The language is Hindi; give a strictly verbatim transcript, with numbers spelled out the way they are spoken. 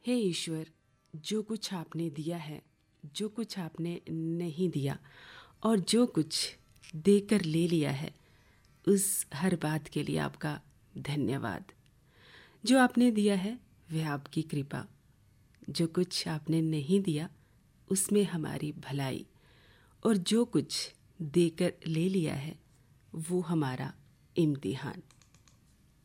हे ईश्वर, जो कुछ आपने दिया है, जो कुछ आपने नहीं दिया और जो कुछ देकर ले लिया है, उस हर बात के लिए आपका धन्यवाद। जो आपने दिया है वह आपकी कृपा, जो कुछ आपने नहीं दिया उसमें हमारी भलाई, और जो कुछ देकर ले लिया है वो हमारा इम्तिहान।